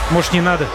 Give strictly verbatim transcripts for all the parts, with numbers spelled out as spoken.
Может, не надо?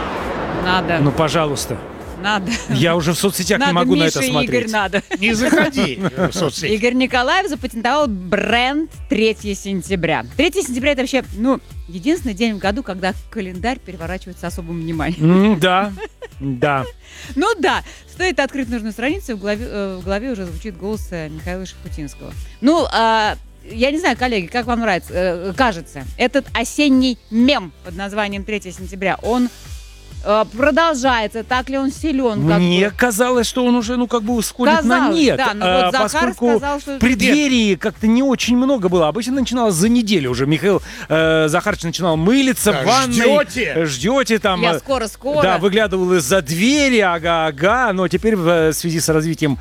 Надо. Ну, пожалуйста. Надо. Я уже в соцсетях надо, не могу Миша, на это смотреть. Игорь, надо. Не заходи в соцсети. Игорь Николаев запатентовал бренд третьего сентября. третьего сентября — это вообще, ну, единственный день в году, когда календарь переворачивается особым вниманием. Mm, да, да. Ну да, стоит открыть нужную страницу, в голове, э, в голове уже звучит голос э, Михаила Шафутинского. Ну, а, я не знаю, коллеги, как вам нравится, э, кажется, этот осенний мем под названием третьего сентября, он э, продолжается, так ли он силен? Как Мне бы? казалось, что он уже, ну, как бы сходит Казалось, на нет. да, но а, вот Захар поскольку сказал, что... в преддверии как-то не очень много было. Обычно начиналось за неделю уже. Михаил э, Захарович начинал мылиться Да, в ванной. ждете? Ждете там. Я э, скоро-скоро. Да, выглядывал из-за двери, ага-ага. Но теперь в связи с развитием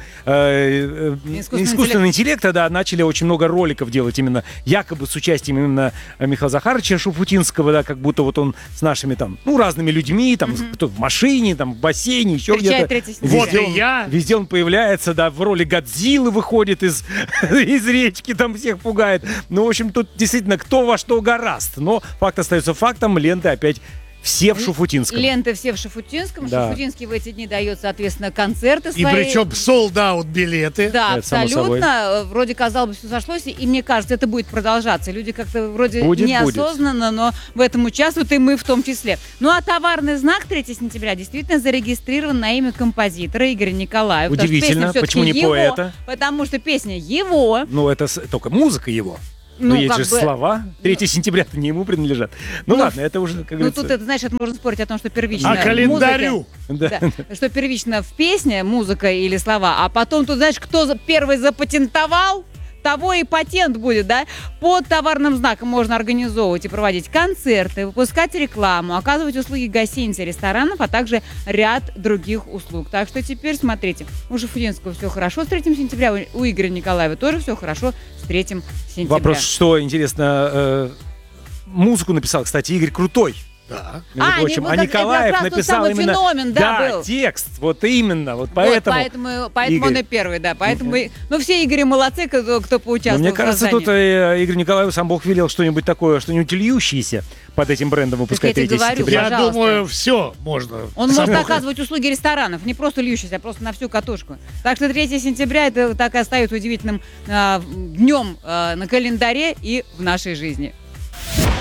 э, э, Искусственного искусственного интеллекта, да, начали очень много роликов делать именно, якобы с участием именно Михаила Захаровича Шафутинского, да, как будто вот он с нашими там, ну, разными людьми, там, Мгм. кто в машине, там, в бассейне, еще Встречает где-то. третьего сентября. Вот Везде и он- я. Везде он появляется, да, в роли Годзиллы выходит из, из речки, там всех пугает. Ну, в общем, тут действительно кто во что гораст. Но факт остается фактом, ленты опять все в Шафутинском. Ленты все в Шафутинском. Да. Шафутинский в эти дни дает, соответственно, концерты И свои. причем sold-out билеты. Да, Это само абсолютно. Вроде, казалось бы, все сошлось, и мне кажется, это будет продолжаться. Люди как-то вроде Будет, неосознанно, но в этом участвуют, и мы в том числе. Ну, а товарный знак третьего сентября действительно зарегистрирован на имя композитора Игоря Николаева. потому что Удивительно, песня почему не всё-таки его, поэта? Потому что песня его. Ну, это с- только музыка его. Ну, Но есть как же бы- слова. третьего сентября-то не ему принадлежат. Ну, Ну, ладно, это уже, как Ну, говорится... тут, это, знаешь, это можно спорить о том, что первично А в календарю? музыке- Да. Да, что первично в песне, музыка или слова, а потом тут, знаешь, кто за- первый запатентовал, того и патент будет, да? Под товарным знаком можно организовывать и проводить концерты, выпускать рекламу, оказывать услуги гостиниц и ресторанов, а также ряд других услуг. Так что теперь, смотрите, у Шафутинского все хорошо с третьего сентября, у у Игоря Николаева тоже все хорошо с третьего сентября. Вопрос, что интересно, э, музыку написал, кстати, Игорь Крутой. Да. Между А, прочим, не, а вот это Николаев как раз тот написал самый именно феномен, да, был. текст, вот именно, вот Вот, поэтому. поэтому, поэтому Игорь. он и первый, да. Поэтому, и- ну, все Игори молодцы, кто, кто Но поучаствовал мне в кажется, создании. тут э, Игорь Николаев сам Бог велел что-нибудь такое, что-нибудь льющееся под этим брендом выпускать я тебе третьего говорю, сентября. Я Пожалуйста. думаю, все можно. Он может собрать. оказывать услуги ресторанов, не просто льющиеся, а просто на всю катушку. Так что третьего сентября это так и остается удивительным а, днем а, на календаре и в нашей жизни.